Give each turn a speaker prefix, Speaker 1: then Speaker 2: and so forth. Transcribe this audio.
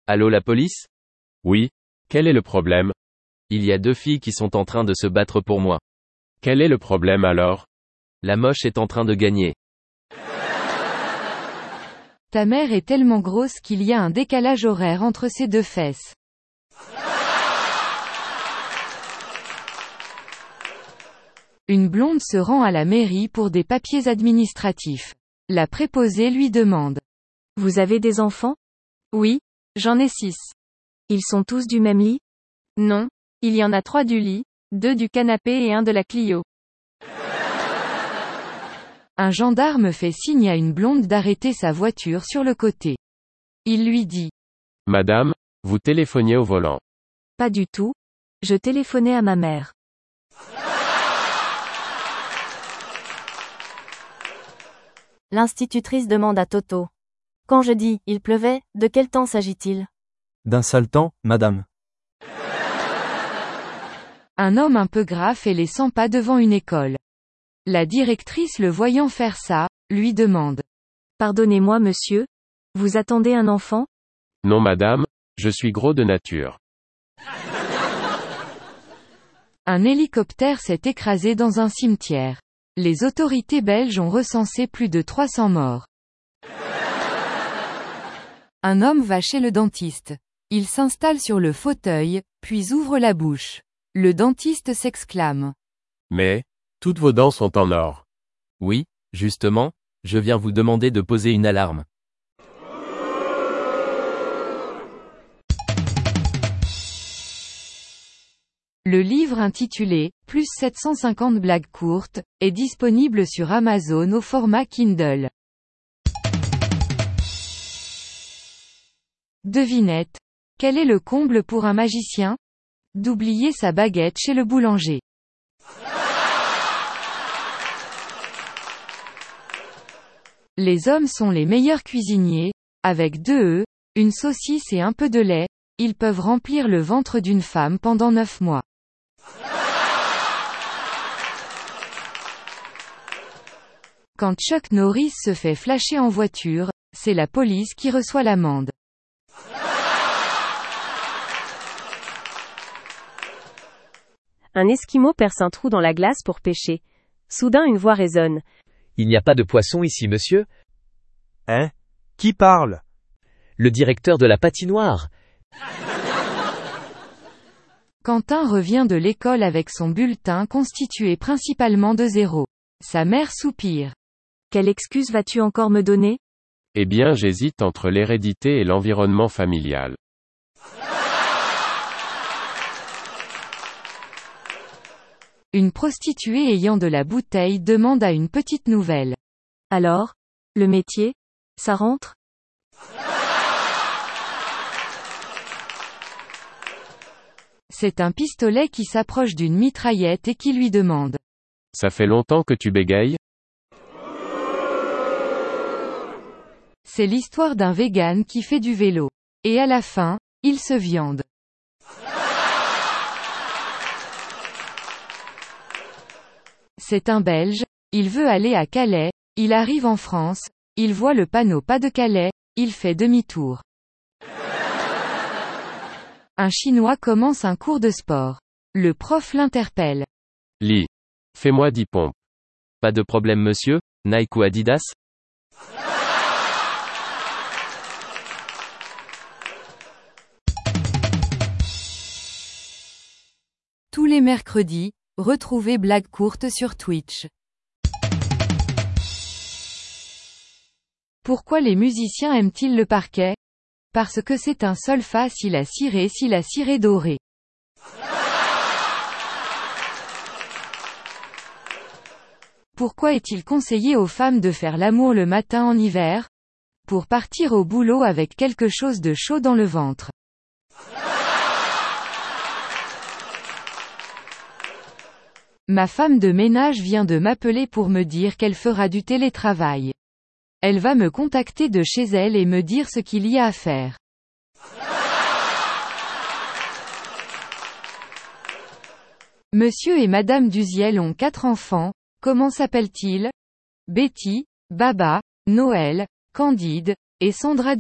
Speaker 1: Allô, la police?
Speaker 2: Oui. Quel est le problème?
Speaker 1: Il y a 2 filles qui sont en train de se battre pour moi.
Speaker 2: Quel est le problème alors?
Speaker 1: La moche est en train de gagner.
Speaker 3: Ta mère est tellement grosse qu'il y a un décalage horaire entre ses 2 fesses. Une blonde se rend à la mairie pour des papiers administratifs. La préposée lui demande.
Speaker 4: Vous avez des enfants?
Speaker 3: Oui, j'en ai 6.
Speaker 4: Ils sont tous du même lit?
Speaker 3: Non, il y en a 3 du lit, 2 du canapé et 1 de la Clio. Un gendarme fait signe à une blonde d'arrêter sa voiture sur le côté. Il lui dit.
Speaker 2: Madame, vous téléphoniez au volant.
Speaker 4: Pas du tout. Je téléphonais à ma mère. L'institutrice demande à Toto. Quand je dis « il pleuvait », de quel temps s'agit-il?
Speaker 5: D'un sale temps, madame.
Speaker 3: Un homme un peu gras fait les 100 pas devant une école. La directrice le voyant faire ça, lui demande.
Speaker 4: Pardonnez-moi monsieur, vous attendez un enfant?
Speaker 2: Non madame, je suis gros de nature.
Speaker 3: Un hélicoptère s'est écrasé dans un cimetière. Les autorités belges ont recensé plus de 300 morts. Un homme va chez le dentiste. Il s'installe sur le fauteuil, puis ouvre la bouche. Le dentiste s'exclame.
Speaker 2: Mais, toutes vos dents sont en or.
Speaker 1: Oui, justement, je viens vous demander de poser une alarme.
Speaker 3: Le livre intitulé « Plus 750 blagues courtes » est disponible sur Amazon au format Kindle. Devinette. Quel est le comble pour un magicien? D'oublier sa baguette chez le boulanger. Les hommes sont les meilleurs cuisiniers. Avec 2 œufs, une saucisse et un peu de lait, ils peuvent remplir le ventre d'une femme pendant 9 mois. Quand Chuck Norris se fait flasher en voiture, c'est la police qui reçoit l'amende.
Speaker 4: Un Esquimau perce un trou dans la glace pour pêcher. Soudain une voix résonne.
Speaker 6: Il n'y a pas de poisson ici, monsieur?
Speaker 5: Hein? Qui parle?
Speaker 6: Le directeur de la patinoire.
Speaker 3: Quentin revient de l'école avec son bulletin constitué principalement de 0. Sa mère soupire.
Speaker 4: Quelle excuse vas-tu encore me donner?
Speaker 2: Eh bien j'hésite entre l'hérédité et l'environnement familial.
Speaker 3: Une prostituée ayant de la bouteille demande à une petite nouvelle.
Speaker 4: Alors? Le métier? Ça rentre?
Speaker 3: C'est un pistolet qui s'approche d'une mitraillette et qui lui demande.
Speaker 2: Ça fait longtemps que tu bégayes?
Speaker 3: C'est l'histoire d'un vegan qui fait du vélo. Et à la fin, il se viande. C'est un Belge, il veut aller à Calais, il arrive en France, il voit le panneau pas de Calais, il fait demi-tour. Un Chinois commence un cours de sport. Le prof l'interpelle.
Speaker 2: Lis. Fais-moi 10 pompes.
Speaker 1: Pas de problème monsieur, Nike ou Adidas?
Speaker 3: Tous les mercredis, retrouvez Blagues courtes sur Twitch. Pourquoi les musiciens aiment-ils le parquet? Parce que c'est un sol fa si la ciré doré. Pourquoi est-il conseillé aux femmes de faire l'amour le matin en hiver? Pour partir au boulot avec quelque chose de chaud dans le ventre. Ma femme de ménage vient de m'appeler pour me dire qu'elle fera du télétravail. Elle va me contacter de chez elle et me dire ce qu'il y a à faire. Monsieur et Madame Duziel ont 4 enfants, comment s'appellent-ils? Betty, Baba, Noël, Candide, et Sandra